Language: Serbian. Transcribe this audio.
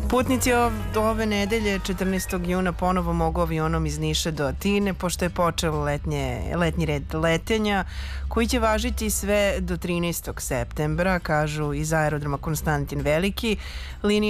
Putnici ove nedelje 14. juna ponovo mogu avionom iz Niša do Atine, pošto je počeo letnji red letenja koji će važiti sve do 13. septembra, kažu iz aerodroma Konstantin Veliki. Linija